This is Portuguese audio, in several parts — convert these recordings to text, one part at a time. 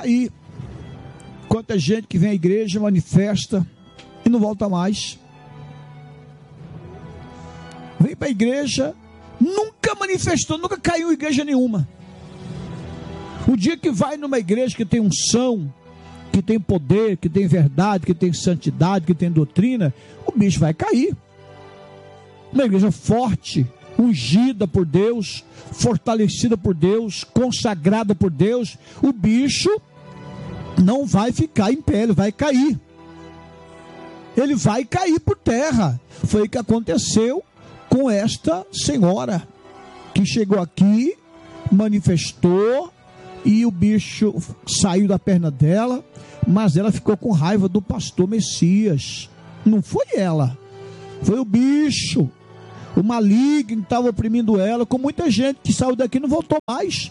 cair. Quanta gente que vem à igreja, manifesta e não volta mais. Vem para a igreja, nunca manifestou, nunca caiu em igreja nenhuma. O dia que vai numa igreja que tem unção, que tem poder, que tem verdade, que tem santidade, que tem doutrina, o bicho vai cair. Uma igreja forte, ungida por Deus, fortalecida por Deus, consagrada por Deus, o bicho não vai ficar em pé, ele vai cair. Ele vai cair por terra. Foi o que aconteceu com esta senhora, que chegou aqui, manifestou, e o bicho saiu da perna dela, mas ela ficou com raiva do pastor Messias. Não foi ela, foi o bicho, o maligno que estava oprimindo ela, com muita gente que saiu daqui e não voltou mais.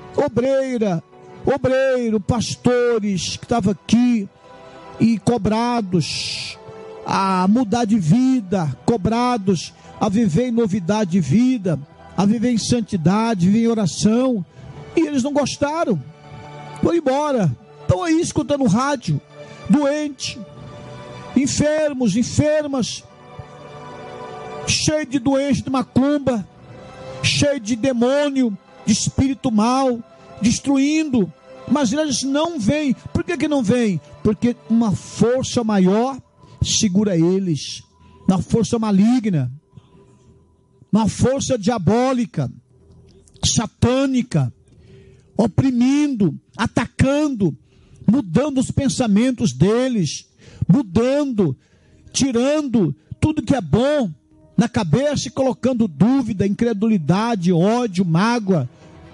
Obreiro, pastores que estavam aqui e cobrados a mudar de vida, cobrados a viver em novidade de vida, a viver em santidade, viver em oração, e eles não gostaram, foram embora. Estão aí escutando o rádio, doente, enfermos, enfermas, cheio de doença de macumba, cheio de demônio, de espírito mal, destruindo, mas eles não vêm. Por que não vêm? Porque uma força maior segura eles, uma força maligna, uma força diabólica, satânica, oprimindo, atacando, mudando os pensamentos deles, mudando, tirando tudo que é bom na cabeça e colocando dúvida, incredulidade, ódio, mágoa.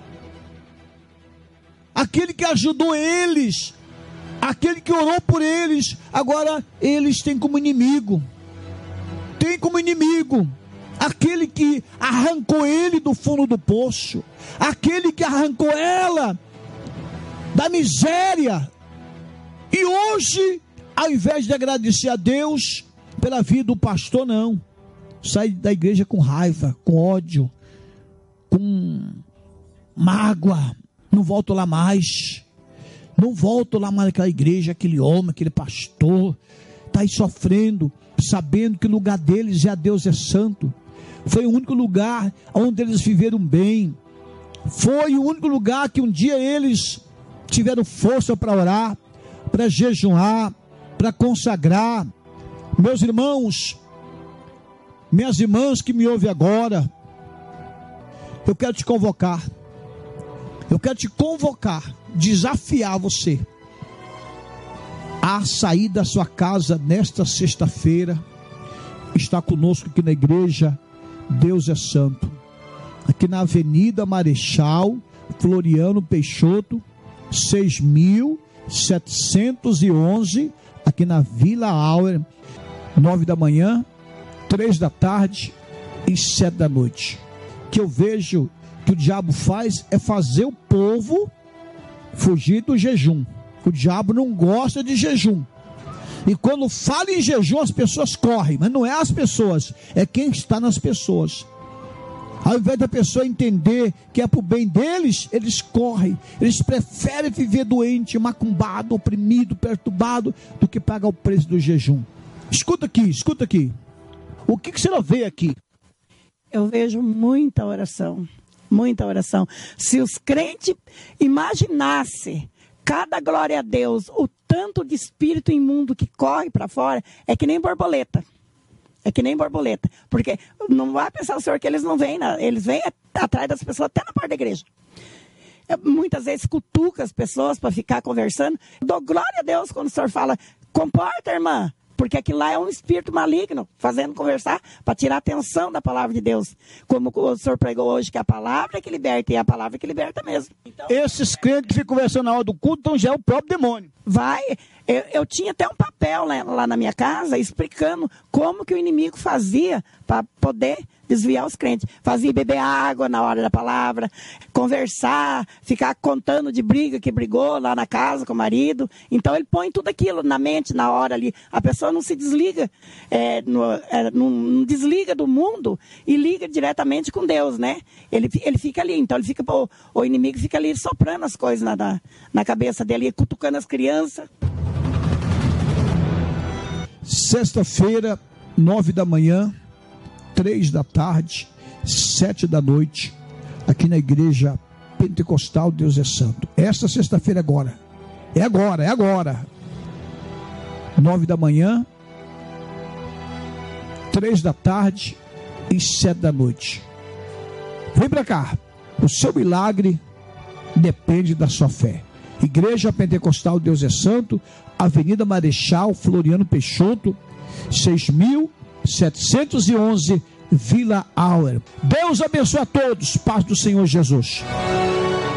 Aquele que ajudou eles, aquele que orou por eles, agora eles têm como inimigo. Tem como inimigo aquele que arrancou ele do fundo do poço, aquele que arrancou ela da miséria. E hoje, ao invés de agradecer a Deus pela vida do pastor, não, sai da igreja com raiva, com ódio, com mágoa. Não volto lá mais. Não volto lá mais naquela igreja, aquele homem, aquele pastor. Está aí sofrendo, sabendo que o lugar deles é a Deus é santo. Foi o único lugar onde eles viveram bem. Foi o único lugar que um dia eles tiveram força para orar, para jejuar, para consagrar. Meus irmãos, minhas irmãs que me ouvem agora, eu quero te convocar. Eu quero te convocar, desafiar você a sair da sua casa nesta sexta-feira, está conosco aqui na igreja Deus é Santo, aqui na Avenida Marechal Floriano Peixoto, 6.711, aqui na Vila Auer, 9 da manhã, 3 da tarde e 7 da noite. Que eu vejo que o diabo faz é fazer o povo fugir do jejum. O diabo não gosta de jejum. E quando fala em jejum, as pessoas correm. Mas não é as pessoas, é quem está nas pessoas. Ao invés da pessoa entender que é para o bem deles, eles correm. Eles preferem viver doente, macumbado, oprimido, perturbado, do que pagar o preço do jejum. Escuta aqui. O que você não vê aqui? Eu vejo muita oração. Muita oração. Se os crentes imaginassem cada glória a Deus, o tanto de espírito imundo que corre para fora, é que nem borboleta. É que nem borboleta. Porque não vai pensar o senhor que eles não vêm, eles vêm atrás das pessoas até na porta da igreja. Muitas vezes cutuca as pessoas para ficar conversando. Eu dou glória a Deus quando o senhor fala, comporta, irmã. Porque aquilo lá é um espírito maligno, fazendo conversar para tirar a atenção da palavra de Deus. Como o senhor pregou hoje, que a palavra é que liberta, e a palavra é que liberta mesmo. Então, esses crentes que ficam conversando na hora do culto, então já é o próprio demônio. Eu tinha até um papel lá na minha casa explicando como que o inimigo fazia para poder desviar os crentes. Fazia beber água na hora da palavra, conversar, ficar contando de briga que brigou lá na casa com o marido. Então ele põe tudo aquilo na mente, na hora ali. A pessoa não se desliga, não desliga do mundo e liga diretamente com Deus, né? Ele fica ali, então o inimigo fica ali soprando as coisas na cabeça dele, cutucando as crianças. Sexta-feira, 9 da manhã, 3 da tarde, 7 da noite, aqui na Igreja Pentecostal Deus é Santo. Esta sexta-feira agora. É agora. 9 da manhã, 3 da tarde e 7 da noite. Vem para cá. O seu milagre depende da sua fé. Igreja Pentecostal Deus é Santo, Avenida Marechal Floriano Peixoto, 6.711, Vila Auer. Deus abençoe a todos. Paz do Senhor Jesus.